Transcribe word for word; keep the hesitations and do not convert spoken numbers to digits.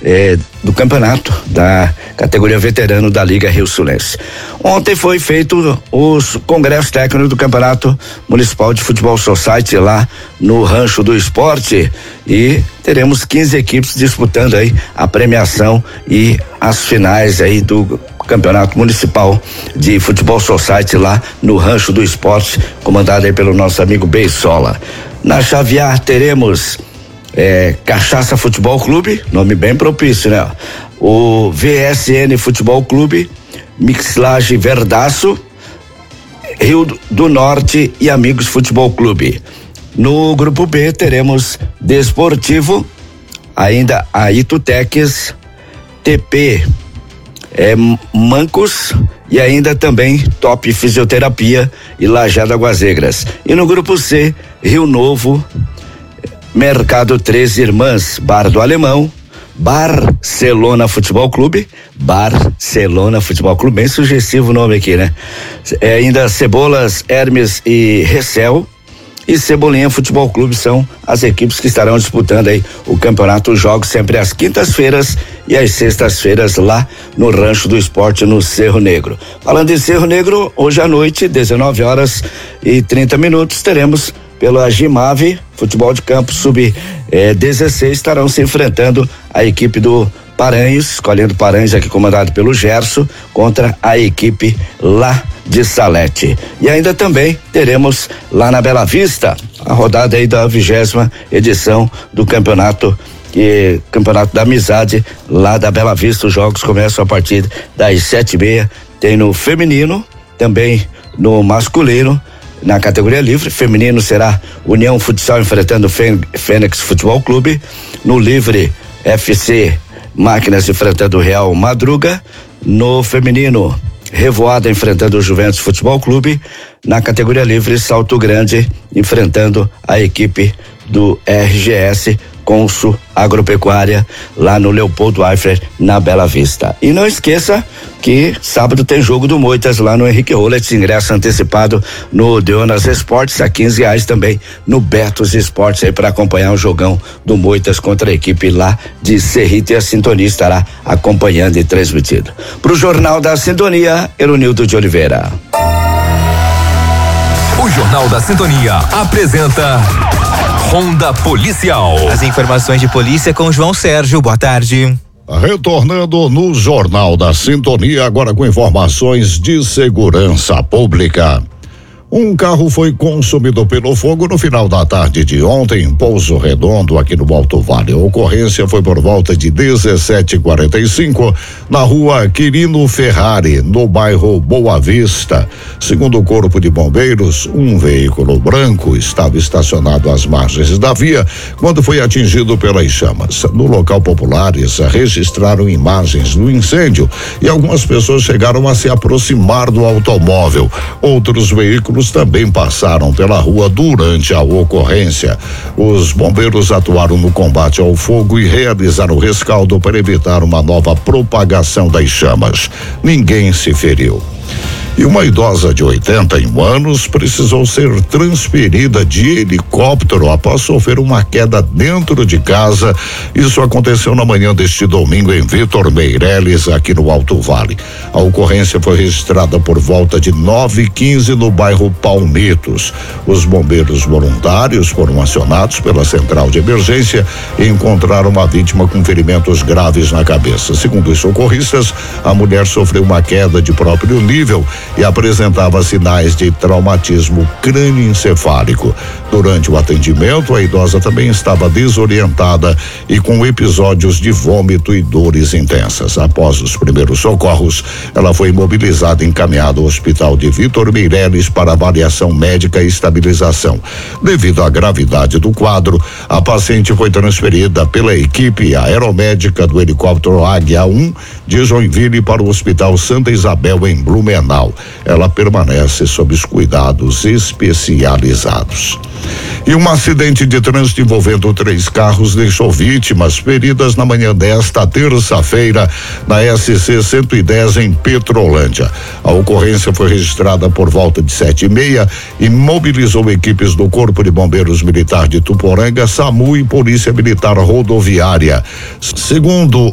eh, do campeonato da categoria veterano da Liga Rio Sulense. Ontem foi feito o congresso técnico do Campeonato Municipal de Futebol Society lá no Rancho do Esporte e teremos quinze equipes disputando aí a premiação e as finais aí do Campeonato Municipal de Futebol Society lá no Rancho do Esporte, comandado aí pelo nosso amigo Beisola. Na Xavier teremos é, Cachaça Futebol Clube, nome bem propício, né? O V S N Futebol Clube, Mixlage Verdaço, Rio do Norte e Amigos Futebol Clube. No grupo B teremos Desportivo, ainda a Ituteques, T P é, Mancos e ainda também Top Fisioterapia e Lajada Guazegras. E no grupo C, Rio Novo, Mercado Três Irmãs, Bar do Alemão, Barcelona Futebol Clube, Barcelona Futebol Clube, bem sugestivo o nome aqui, né? É, ainda Cebolas, Hermes e Recel e Cebolinha Futebol Clube são as equipes que estarão disputando aí o campeonato. Os jogos sempre às quintas-feiras e às sextas-feiras lá no Rancho do Esporte, no Cerro Negro. Falando em Cerro Negro, hoje à noite, dezenove horas e trinta minutos, teremos pela Gimave Futebol de Campo sub dezesseis, estarão se enfrentando a equipe do Paranhos, escolhendo Paranhos aqui comandado pelo Gerson, contra a equipe lá de Salete. E ainda também teremos lá na Bela Vista a rodada aí da vigésima edição do campeonato e campeonato da amizade lá da Bela Vista. Os jogos começam a partir das sete e meia. Tem no feminino, também no masculino. Na categoria livre, feminino será União Futsal enfrentando Fênix Futebol Clube. No livre, F C Máquinas enfrentando Real Madruga. No feminino, Revoada enfrentando o Juventus Futebol Clube. Na categoria livre, Salto Grande enfrentando a equipe do R G S Consul Agropecuária lá no Leopoldo Eifler, na Bela Vista. E não esqueça que sábado tem jogo do Moitas lá no Henrique Rollets, ingresso antecipado no Deonas Esportes a quinze reais, também no Betos Esportes aí para acompanhar o jogão do Moitas contra a equipe lá de Cerrito, e a Sintonia estará acompanhando e transmitido. Pro Jornal da Sintonia, Eronildo de Oliveira. O Jornal da Sintonia apresenta Ronda Policial. As informações de polícia com João Sérgio. Boa tarde. Retornando no Jornal da Sintonia, agora com informações de segurança pública. Um carro foi consumido pelo fogo no final da tarde de ontem em Pouso Redondo, aqui no Alto Vale. A ocorrência foi por volta de dezessete e quarenta e cinco na rua Quirino Ferrari, no bairro Boa Vista. Segundo o Corpo de Bombeiros, um veículo branco estava estacionado às margens da via quando foi atingido pelas chamas. No local, populares registraram imagens do incêndio e algumas pessoas chegaram a se aproximar do automóvel. Outros veículos também passaram pela rua durante a ocorrência. Os bombeiros atuaram no combate ao fogo e realizaram o rescaldo para evitar uma nova propagação das chamas. Ninguém se feriu. E uma idosa de oitenta e um anos precisou ser transferida de helicóptero após sofrer uma queda dentro de casa. Isso aconteceu na manhã deste domingo em Vitor Meireles, aqui no Alto Vale. A ocorrência foi registrada por volta de nove e quinze no bairro Palmitos. Os bombeiros voluntários foram acionados pela central de emergência e encontraram uma vítima com ferimentos graves na cabeça. Segundo os socorristas, a mulher sofreu uma queda de próprio nível e apresentava sinais de traumatismo crânioencefálico. Durante o atendimento, a idosa também estava desorientada e com episódios de vômito e dores intensas. Após os primeiros socorros, ela foi imobilizada e encaminhada ao hospital de Vitor Meireles para avaliação médica e estabilização. Devido à gravidade do quadro, a paciente foi transferida pela equipe aeromédica do helicóptero Águia um de Joinville para o Hospital Santa Isabel, em Blumenau. Ela permanece sob os cuidados especializados. E um acidente de trânsito envolvendo três carros deixou vítimas feridas na manhã desta terça-feira na S C cento e dez em Petrolândia. A ocorrência foi registrada por volta de sete e meia e mobilizou equipes do Corpo de Bombeiros Militar de Tuporanga, SAMU e Polícia Militar Rodoviária. Segundo